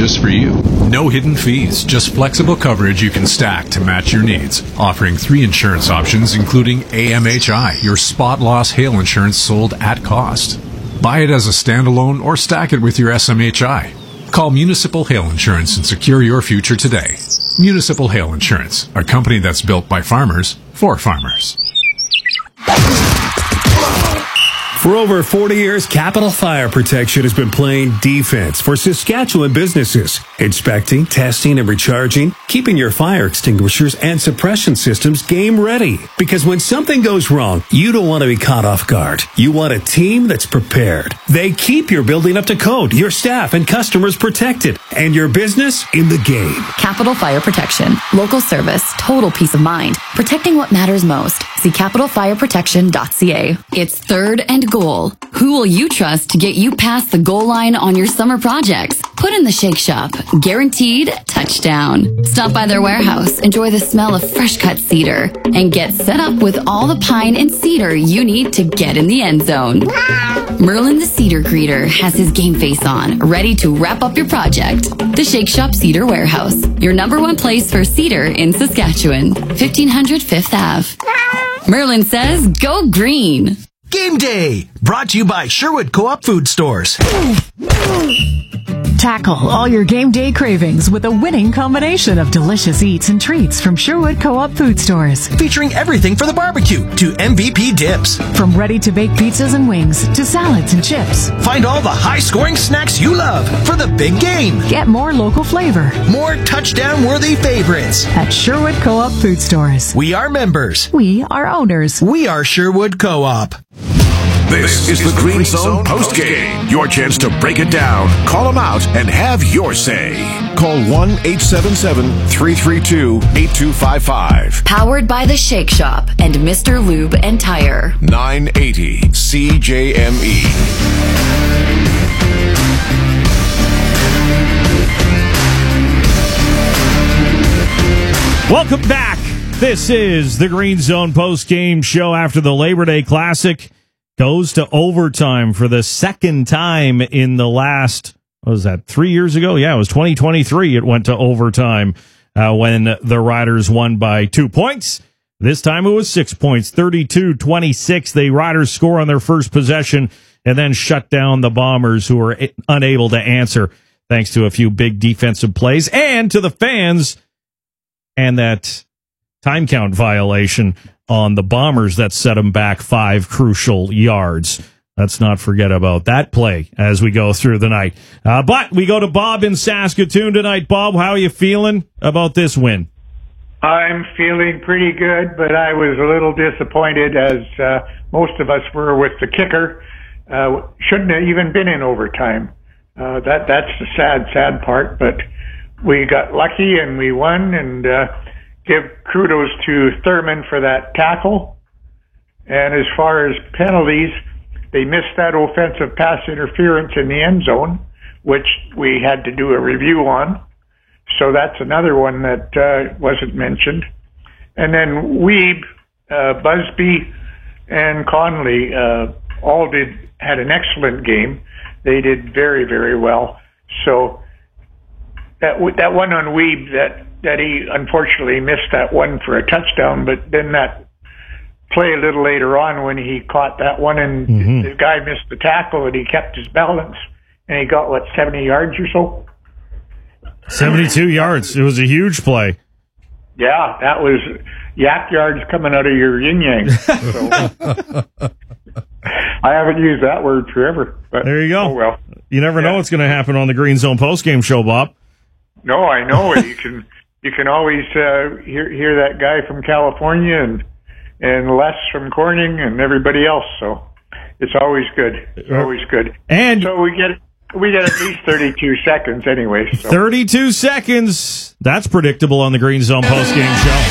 just for you. No hidden fees, just flexible coverage you can stack to match your needs. Offering 3 insurance options, including AMHI, your spot loss hail insurance sold at cost. Buy it as a standalone or stack it with your SMHI. Call Municipal Hail Insurance and secure your future today. Municipal Hail Insurance, a company that's built by farmers for farmers. For over 40 years, Capital Fire Protection has been playing defense for Saskatchewan businesses, inspecting, testing, and recharging, keeping your fire extinguishers and suppression systems game ready. Because when something goes wrong, you don't want to be caught off guard. You want a team that's prepared. They keep your building up to code, your staff and customers protected, and your business in the game. Capital Fire Protection. Local service, total peace of mind. Protecting what matters most. See capitalfireprotection.ca. It's third and goal. Who will you trust to get you past the goal line on your summer projects? Put in the Shake Shop. Guaranteed touchdown. Stop by their warehouse, enjoy the smell of fresh cut cedar, and get set up with all the pine and cedar you need to get in the end zone. Merlin the Cedar Greeter has his game face on, ready to wrap up your project. The Shake Shop Cedar Warehouse, your #1 place for cedar in Saskatchewan. 1500 Fifth Ave. Merlin says, go green. Game Day, brought to you by Sherwood Co-op Food Stores. Tackle all your game day cravings with a winning combination of delicious eats and treats from Sherwood Co-op Food Stores. Featuring everything for the barbecue to MVP dips. From ready-to-bake pizzas and wings to salads and chips. Find all the high-scoring snacks you love for the big game. Get more local flavor. More touchdown-worthy favorites. At Sherwood Co-op Food Stores. We are members. We are owners. We are Sherwood Co-op. This is the Green Zone postgame. Your chance to break it down, call them out, and have your say. Call 1-877-332-8255. Powered by the Shake Shop and Mr. Lube and Tire. 980 CJME. Welcome back. This is the Green Zone postgame show after the Labor Day Classic. Goes to overtime for the second time in the last, what was that, 3 years ago? Yeah, it was 2023. It went to overtime when the Riders won by 2 points. This time it was 6 points, 32-26. The Riders score on their first possession and then shut down the Bombers, who were unable to answer thanks to a few big defensive plays and to the fans and that time count violation on the Bombers that set them back 5 crucial yards. Let's not forget about that play as we go through the night. But we go to Bob in Saskatoon tonight. Bob, how are you feeling about this win? I'm feeling pretty good, but I was a little disappointed, as most of us were, with the kicker. Shouldn't have even been in overtime. That's the sad part, but we got lucky and we won, and give kudos to Thurman for that tackle. And as far as penalties, they missed that offensive pass interference in the end zone, which we had to do a review on. So that's another one that wasn't mentioned. And then Weeb, Busby, and Conley all had an excellent game. They did very, very well. So that one on Weeb, that he unfortunately missed that one for a touchdown, but then that play a little later on when he caught that one and the guy missed the tackle and he kept his balance and he got, 70 yards or so? 72 yards. It was a huge play. Yeah, that was yak yards coming out of your yin-yang. So, I haven't used that word forever. But, there you go. Oh, well. You never know what's going to happen on the Green Zone postgame show, Bob. No, I know. You can always hear that guy from California and Les from Corning and everybody else. So it's always good. It's always good. And so we get at least 32 seconds anyway. So. 32 seconds. That's predictable on the Green Zone postgame show.